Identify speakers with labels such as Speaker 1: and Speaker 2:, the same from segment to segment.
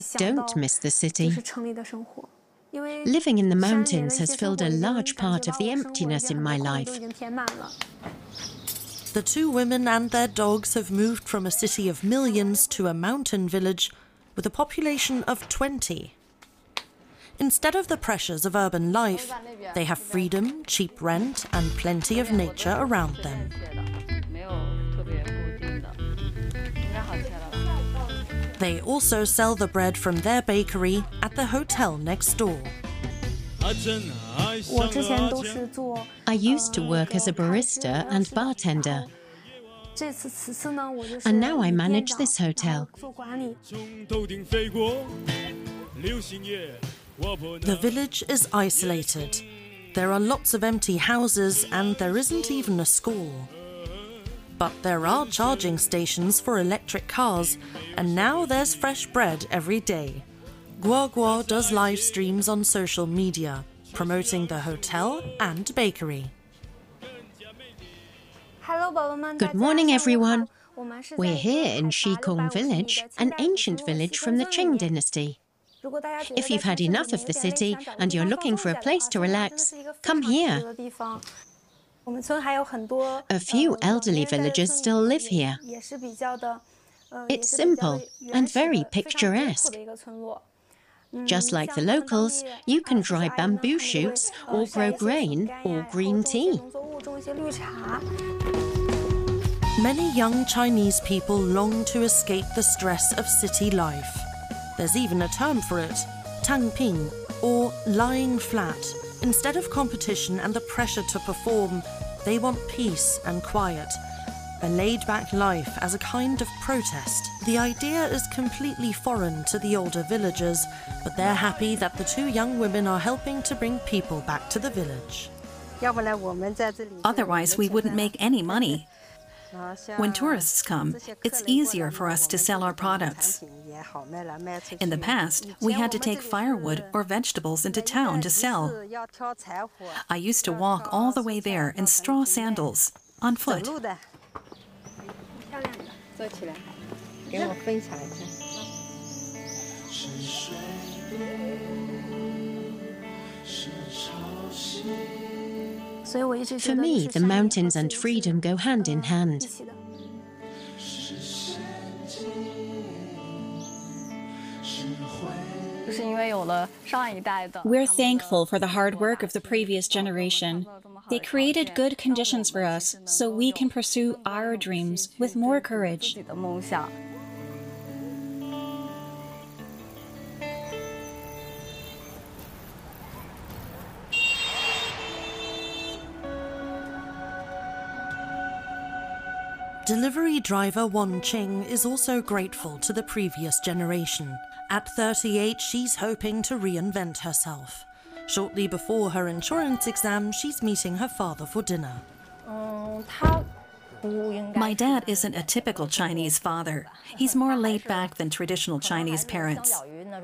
Speaker 1: Don't miss the city. Living in the mountains has filled a large part of the emptiness in my life.
Speaker 2: The two women and their dogs have moved from a city of millions to a mountain village with a population of 20. Instead of the pressures of urban life, they have freedom, cheap rent, and plenty of nature around them. They also sell the bread from their bakery at the hotel next door.
Speaker 1: I used to work as a barista and bartender, and now I manage this hotel.
Speaker 2: The village is isolated. There are lots of empty houses and there isn't even a school. But there are charging stations for electric cars, and now there's fresh bread every day. Guo Guo does live streams on social media, promoting the hotel and bakery.
Speaker 1: Good morning, everyone. We're here in Shikong Village, an ancient village from the Qing dynasty. If you've had enough of the city and you're looking for a place to relax, come here. A few elderly villagers still live here. It's simple and very picturesque. Just like the locals, you can dry bamboo shoots or grow grain or green tea.
Speaker 2: Many young Chinese people long to escape the stress of city life. There's even a term for it, tangping, or lying flat. Instead of competition and the pressure to perform, they want peace and quiet, a laid-back life as a kind of protest. The idea is completely foreign to the older villagers, but they're happy that the two young women are helping to bring people back to the village.
Speaker 3: Otherwise, we wouldn't make any money. When tourists come, it's easier for us to sell our products. In the past, we had to take firewood or vegetables into town to sell. I used to walk all the way there in straw sandals, on foot.
Speaker 1: For me, the mountains and freedom go hand in hand.
Speaker 4: We're thankful for the hard work of the previous generation. They created good conditions for us so we can pursue our dreams with more courage.
Speaker 2: Delivery driver Wan Qing is also grateful to the previous generation. At 38, she's hoping to reinvent herself. Shortly before her insurance exam, she's meeting her father for dinner.
Speaker 3: My dad isn't a typical Chinese father. He's more laid back than traditional Chinese parents.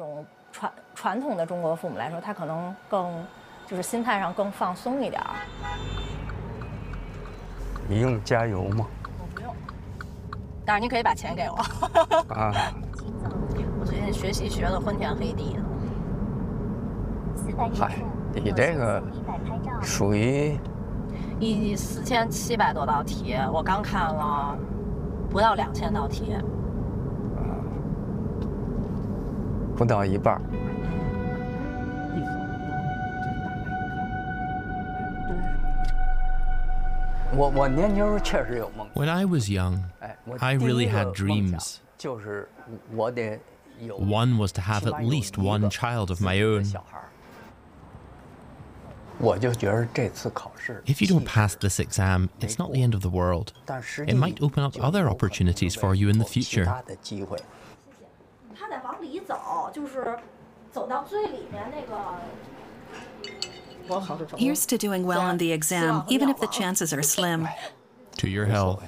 Speaker 5: When I was young, I really had dreams. One was to have at least one child of my own. If you don't pass this exam, it's not the end of the world. It might open up other opportunities for you in the future.
Speaker 3: Here's to doing well on the exam, even if the chances are slim.
Speaker 5: To your health.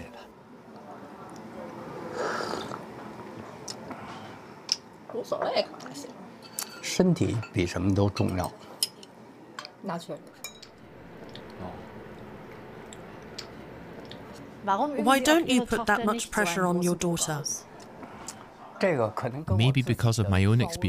Speaker 2: Why don't you put that much pressure on your daughter?
Speaker 5: Maybe because of my own experience,